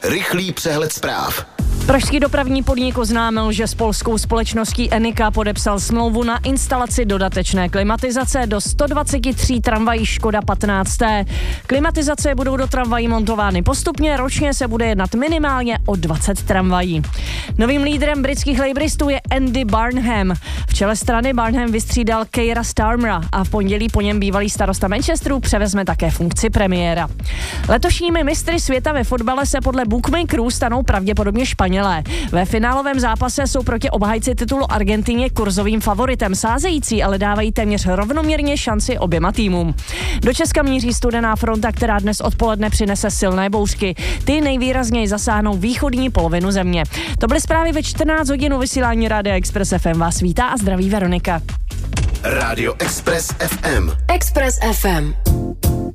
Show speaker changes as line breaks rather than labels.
Rychlý přehled zpráv.
Pražský dopravní podnik oznámil, že s polskou společností Enika podepsal smlouvu na instalaci dodatečné klimatizace do 123 tramvají Škoda 15. Klimatizace budou do tramvají montovány postupně, ročně se bude jednat minimálně o 20 tramvají. Novým lídrem britských labouristů je Andy Barnham. V čele strany Barnham vystřídal Keira Starmera a v pondělí po něm bývalý starosta Manchesteru převezme také funkci premiéra. Letošními mistry světa ve fotbale se podle bookmakerů stanou pravděpodobně Španělé. Ve finálovém zápase jsou proti obhájci titulu Argentině kurzovým favoritem. Sázející ale dávají téměř rovnoměrně šanci oběma týmům. Do Česka míří studená fronta, která dnes odpoledne přinese silné bouřky. Ty nejvýrazněji zasáhnou východní polovinu země. To byly zprávy ve 14 hodin vysílání Rádia Express FM. Vás vítá a zdraví Veronika.
Rádio Express FM.
Express FM.